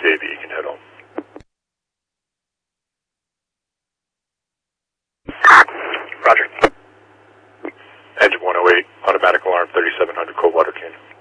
CAV, you can head home. Roger. Engine 108, automatic alarm 3700 Coldwater Canyon.